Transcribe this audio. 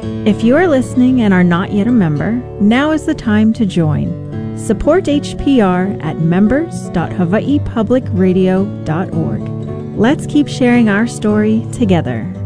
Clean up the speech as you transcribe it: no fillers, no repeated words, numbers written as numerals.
If you are listening and are not yet a member, now is the time to join. Support HPR at members.hawaiipublicradio.org. Let's keep sharing our story together.